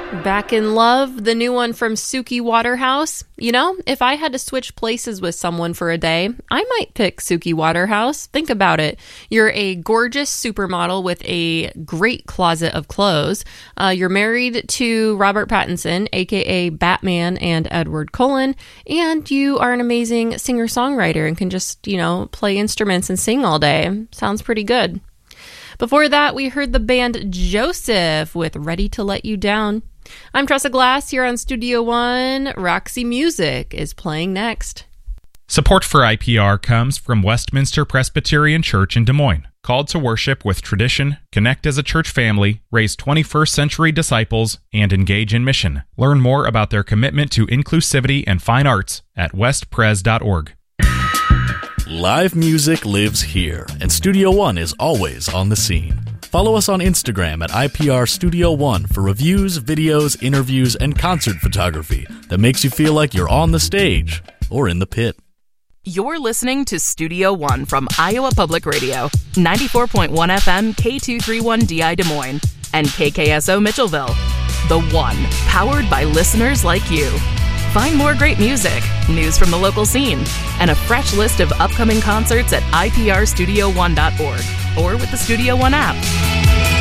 Back in Love, the new one from Suki Waterhouse. You know, if I had to switch places with someone for a day, I might pick Suki Waterhouse. Think about it. You're a gorgeous supermodel with a great closet of clothes. You're married to Robert Pattinson, aka Batman and Edward Cullen, and you are an amazing singer-songwriter and can just, play instruments and sing all day. Sounds pretty good. Before that, we heard the band Joseph with Ready to Let You Down. I'm Tressa Glass here on Studio One. Roxy Music is playing next. Support for IPR comes from Westminster Presbyterian Church in Des Moines. Called to worship with tradition, connect as a church family, raise 21st century disciples, and engage in mission. Learn more about their commitment to inclusivity and fine arts at westpres.org. Live music lives here, and Studio One is always on the scene. Follow us on Instagram at IPR Studio One for reviews, videos, interviews, and concert photography that makes you feel like you're on the stage or in the pit. You're listening to Studio One from Iowa Public Radio, 94.1 FM K231DI Des Moines, and KKSO Mitchellville. The One, powered by listeners like you. Find more great music, news from the local scene, and a fresh list of upcoming concerts at iprstudio1.org or with the Studio One app.